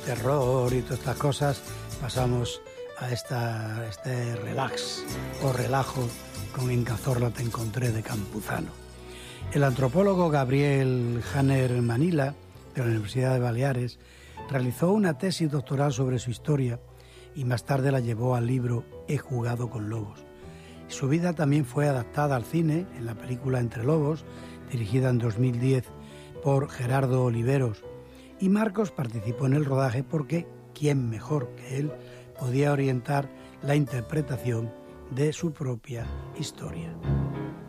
terror y todas estas cosas, pasamos a este relax o relajo con En Cazorla te encontré de Campuzano. El antropólogo Gabriel Janer Manila, de la Universidad de Baleares, realizó una tesis doctoral sobre su historia y más tarde la llevó al libro He jugado con lobos. Su vida también fue adaptada al cine en la película Entre lobos, dirigida en 2010 por Gerardo Oliveros, y Marcos participó en el rodaje porque ¿quién mejor que él podía orientar la interpretación de su propia historia?